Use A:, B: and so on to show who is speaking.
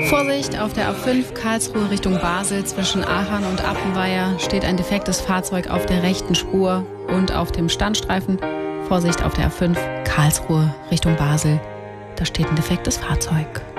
A: Vorsicht, auf der A5 Karlsruhe Richtung Basel zwischen Aachen und Appenweier steht ein defektes Fahrzeug auf der rechten Spur und auf dem Standstreifen. Vorsicht auf der A5 Karlsruhe Richtung Basel, da steht ein defektes Fahrzeug.